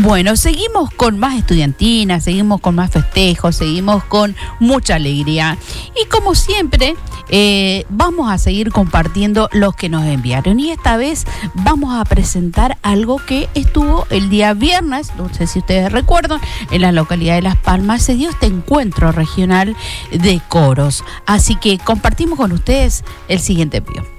Bueno, seguimos con más estudiantinas, seguimos con más festejos, seguimos con mucha alegría. Y como siempre, vamos a seguir compartiendo los que nos enviaron. Y esta vez vamos a presentar algo que estuvo el día viernes, no sé si ustedes recuerdan, en la localidad de Las Palmas se dio este encuentro regional de coros. Así que compartimos con ustedes el siguiente envío.